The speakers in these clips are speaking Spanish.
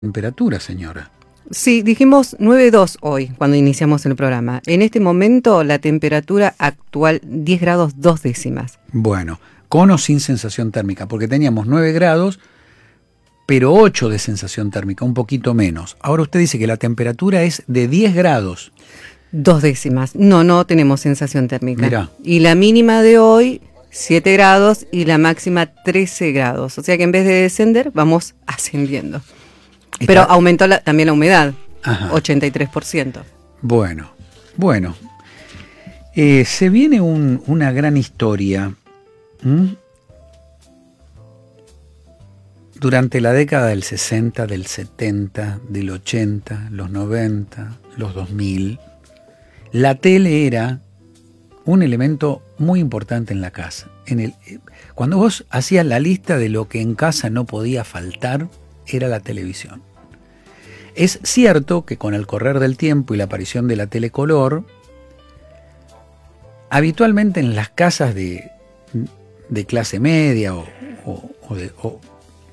temperatura, señora. Sí, dijimos 9,2 hoy cuando iniciamos el programa. En este momento la temperatura actual 10 grados 2 décimas. Bueno, con o sin sensación térmica, porque teníamos 9 grados, pero 8 de sensación térmica, un poquito menos. Ahora usted dice que la temperatura es de 10 grados. 2 décimas. No tenemos sensación térmica. Mirá. Y la mínima de hoy 7 grados y la máxima 13 grados. O sea que en vez de descender vamos ascendiendo. Pero aumentó también la humedad, ajá, 83%. Bueno. Se viene una gran historia. Durante la década del 60, del 70, del 80, los 90, los 2000, la tele era un elemento muy importante en la casa. Cuando vos hacías la lista de lo que en casa no podía faltar, era la televisión. Es cierto que con el correr del tiempo y la aparición de la telecolor, habitualmente en las casas de clase media o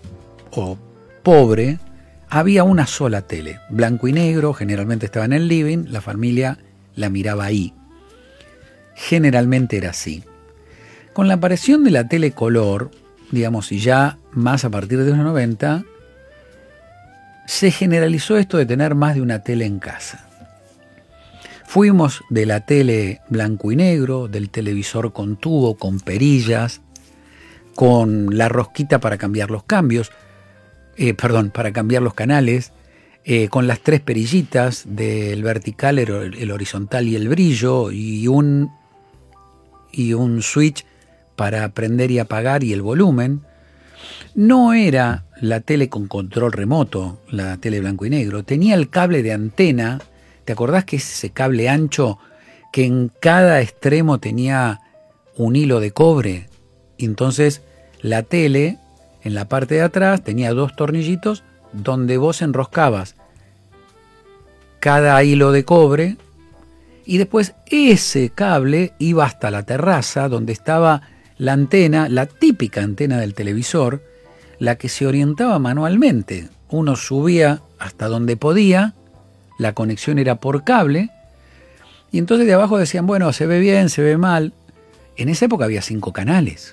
pobre, había una sola tele, blanco y negro, generalmente estaba en el living, la familia la miraba ahí. Generalmente era así. Con la aparición de la telecolor, digamos, y ya más a partir de los 90, se generalizó esto de tener más de una tele en casa. Fuimos de la tele blanco y negro, del televisor con tubo, con perillas, con la rosquita para cambiar los para cambiar los canales, con las 3 perillitas del vertical, el horizontal y el brillo, y un switch para prender y apagar y el volumen. No era la tele con control remoto, la tele blanco y negro. Tenía el cable de antena. ¿Te acordás que es ese cable ancho que en cada extremo tenía un hilo de cobre? Y entonces la tele, en la parte de atrás, tenía 2 tornillitos donde vos enroscabas cada hilo de cobre y después ese cable iba hasta la terraza donde estaba la antena, la típica antena del televisor, la que se orientaba manualmente. Uno subía hasta donde podía, la conexión era por cable, y entonces de abajo decían, bueno, se ve bien, se ve mal. En esa época había 5 canales.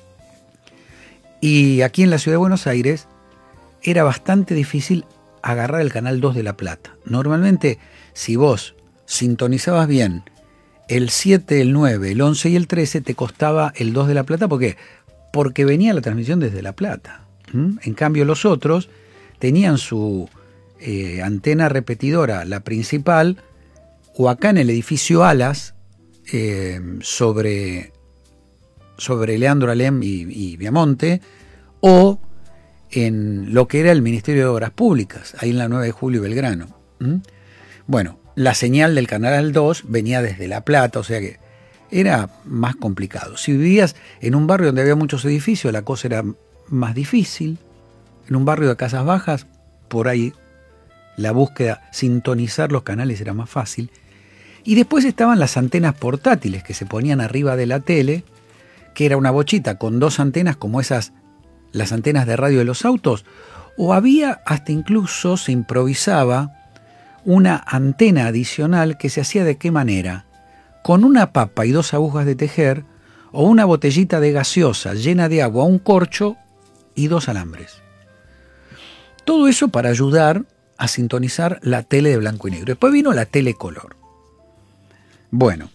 Y aquí en la ciudad de Buenos Aires era bastante difícil agarrar el canal 2 de La Plata. Normalmente, si vos sintonizabas bien el 7, el 9, el 11 y el 13, te costaba el 2 de La Plata. ¿Por qué? Porque venía la transmisión desde La Plata. En cambio, los otros tenían su antena repetidora, la principal, o acá en el edificio Alas, sobre Leandro Alem y Viamonte, o en lo que era el Ministerio de Obras Públicas, ahí en la 9 de Julio y Belgrano. Bueno, la señal del canal 2 venía desde La Plata, o sea que era más complicado. Si vivías en un barrio donde había muchos edificios, la cosa era más difícil. En un barrio de casas bajas, por ahí la búsqueda, sintonizar los canales era más fácil. Y después estaban las antenas portátiles que se ponían arriba de la tele, que era una bochita con 2 antenas como las antenas de radio de los autos, o había hasta incluso se improvisaba una antena adicional que se hacía de qué manera, con una papa y 2 agujas de tejer, o una botellita de gaseosa llena de agua, un corcho y 2 alambres. Todo eso para ayudar a sintonizar la tele de blanco y negro. Después vino la telecolor. Bueno,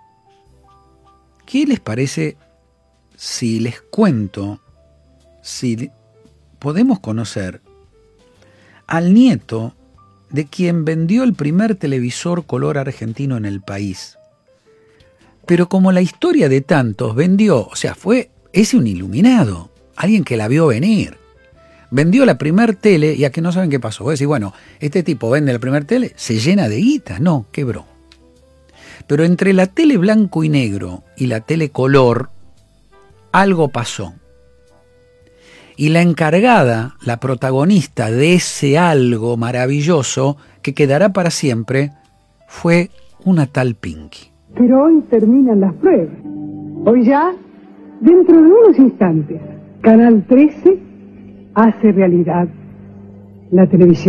¿qué les parece si les cuento, si podemos conocer al nieto de quien vendió el primer televisor color argentino en el país? Pero como la historia de tantos vendió, o sea, es un iluminado, alguien que la vio venir. Vendió la primer tele y a que no saben qué pasó. Vos decís, bueno, este tipo vende la primer tele, se llena de guita. No, quebró. Pero entre la tele blanco y negro y la tele color, algo pasó. Y la encargada, la protagonista de ese algo maravilloso que quedará para siempre, fue una tal Pinky. Pero hoy terminan las pruebas. Hoy ya, dentro de unos instantes, Canal 13 hace realidad la televisión.